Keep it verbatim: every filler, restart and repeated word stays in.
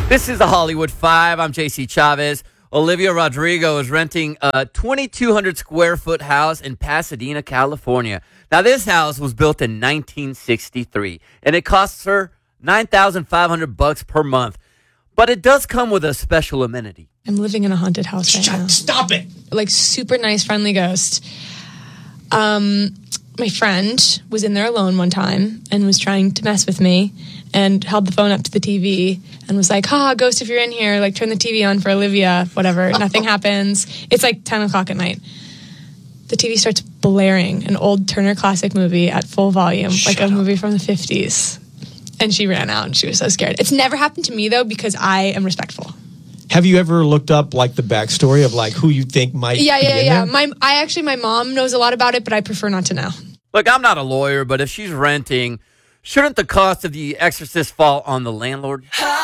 This is the Hollywood Five. I'm J C Chavez. Olivia Rodrigo is renting a twenty-two hundred square foot house in Pasadena, California. Now, this house was built in nineteen sixty-three, and it costs her nine thousand five hundred bucks per month. But it does come with a special amenity. I'm living in a haunted house right Shut, now. Stop it. Like, super nice, friendly ghost. Um, my friend was in there alone one time and was trying to mess with me and held the phone up to the T V and was like, ha, ghost, if you're in here, like, turn the T V on for Olivia, whatever. Nothing happens. It's like ten o'clock at night. The T V starts blaring an old Turner Classic movie at full volume, Shut like a up. movie from the fifties. And she ran out and she was so scared. It's never happened to me, though, because I am respectful. Have you ever looked up like the backstory of like who you think might Yeah, be yeah, in yeah. there? My, I actually, my mom knows a lot about it, but I prefer not to know. Look, I'm not a lawyer, but if she's renting, shouldn't the cost of The Exorcist fall on the landlord?